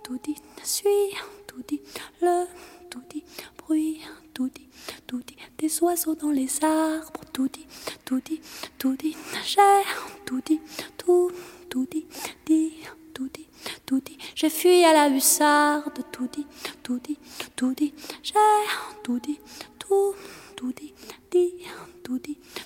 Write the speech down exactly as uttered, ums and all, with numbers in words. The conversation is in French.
tout dit, suis, tout dit, le, tout dit, bruit, tout dit, tout dit, des oiseaux dans les arbres, tout dit, tout dit, tout dit, j'ai, tout dit, tout, tout dit, dit, tout dit, tout dit, j'ai fui à la hussarde, tout dit, tout dit, tout dit, j'ai, tout dit, tout, tout dit, dit, tout dit,